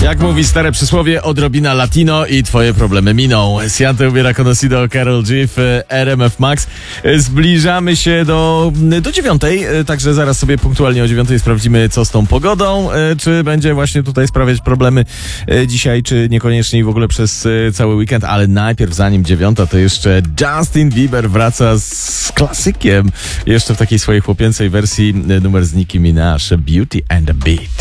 Jak mówi stare przysłowie, odrobina latino i twoje problemy miną. Siante ubiera Conocido, Karol G w RMF Max. Zbliżamy się do 9:00, także zaraz sobie punktualnie o 9:00 sprawdzimy, co z tą pogodą. Czy będzie właśnie tutaj sprawiać problemy dzisiaj, czy niekoniecznie i w ogóle przez cały weekend. Ale najpierw, zanim 9:00, to jeszcze Justin Bieber wraca z klasykiem. Jeszcze w takiej swojej chłopięcej wersji, numer z Nicki Minaj, Beauty and the Beat.